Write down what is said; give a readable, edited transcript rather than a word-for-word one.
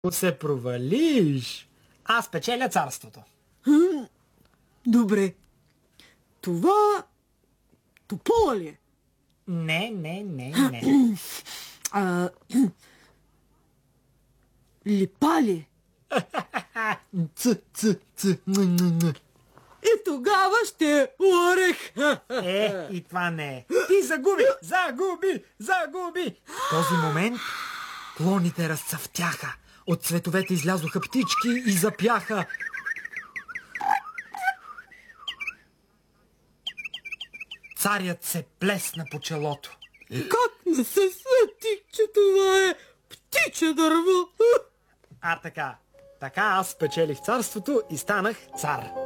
се провалиш, аз печеля царството. Добре. Това топола ли е? Не. Липа ли е? И тогава ще орех. И това не е. Ти загуби! В този момент клоните разцъфтяха. От цветовете излязоха птички и запяха. Царят се плесна по челото. Как не се сетих, че това е птиче дърво? Така аз спечелих царството и станах цар.